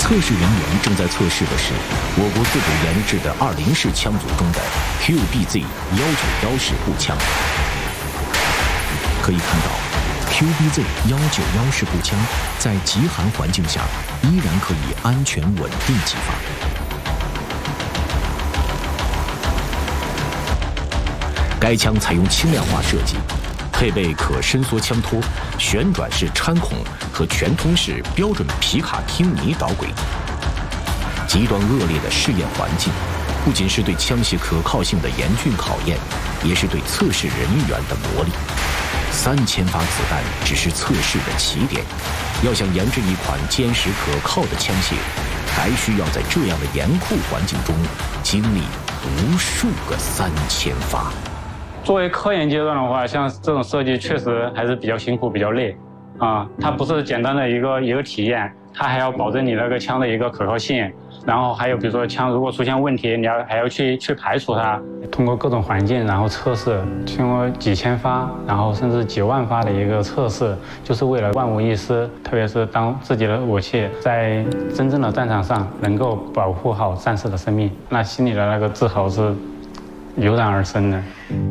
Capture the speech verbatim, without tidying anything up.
测试人员正在测试的是我国自主研制的二零式枪组中的 Q B Z 一九一式步枪。可以看到 ，Q B Z 一九一式步枪在极寒环境下依然可以安全稳定击发。该枪采用轻量化设计，配备可伸缩枪托、旋转式穿孔和全通式标准皮卡汀尼导轨。极端恶劣的试验环境，不仅是对枪械可靠性的严峻考验，也是对测试人员的磨砺。三千发子弹只是测试的起点，要想研制一款坚实可靠的枪械，还需要在这样的严酷环境中经历无数个三千发。 作为科研阶段的话，像这种设计确实还是比较辛苦、比较累啊。它不是简单的一个一个体验，它还要保证你那个枪的一个可靠性。然后还有比如说枪如果出现问题，你要还要去去排除它，通过各种环境然后测试，经过几千发，然后甚至几万发的一个测试，就是为了万无一失。特别是当自己的武器在真正的战场上能够保护好战士的生命，那心里的那个自豪是油然而生的。